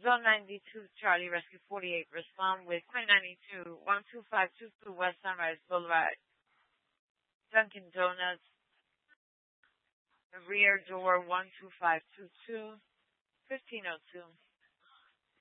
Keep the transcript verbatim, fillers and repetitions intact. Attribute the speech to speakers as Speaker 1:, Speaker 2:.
Speaker 1: Zone ninety-two, Charlie, Rescue forty-eight, respond with Queen ninety-two, one two five two two West Sunrise Boulevard, Dunkin' Donuts, the rear door one two five two two, fifteen oh two.